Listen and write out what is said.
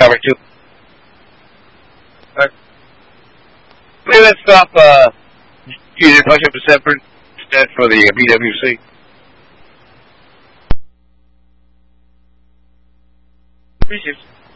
Robert, too. Maybe let's stop, you did push-up separate instead for the BWC. Appreciate it.